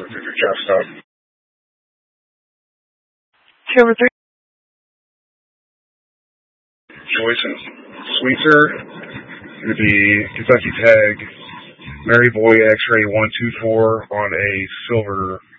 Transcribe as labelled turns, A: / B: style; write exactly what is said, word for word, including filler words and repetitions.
A: Jeff stop.
B: Number three.
A: Joyce and Sweetser. Going to be Kentucky tag Mary Boy X-ray one two four on a silver